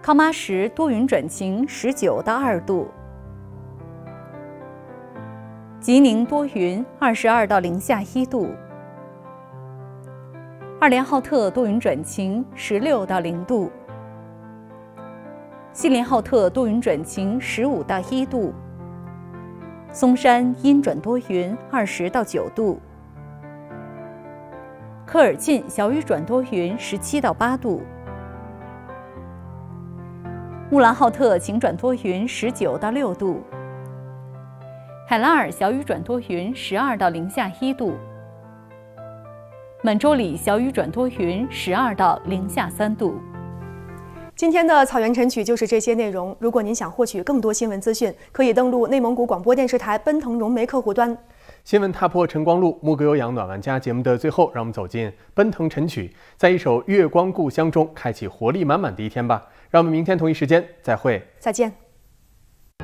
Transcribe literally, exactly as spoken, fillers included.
康巴什多云转晴，十九到二度；吉宁多云，二十二到零下一度；二连浩特多云转晴，十六到零度；锡林浩特多云转晴，十五到一度；松山阴转多云，二十到九度；科尔沁小雨转多云，十七到八度；木兰浩特晴转多云，十九到六度；海拉尔小雨转多云，十二到零下一度；满洲里小雨转多云，十二到零下三度。 今天的草原晨曲就是这些内容。如果您想获取更多新闻资讯，可以登录内蒙古广播电视台奔腾融媒客户端。 新闻踏破晨光路，牧歌有氧暖玩家节目的最后，让我们走进奔腾晨曲，在一首《月光故乡》中开启活力满满的一天吧。让我们明天同一时间再会， 再见。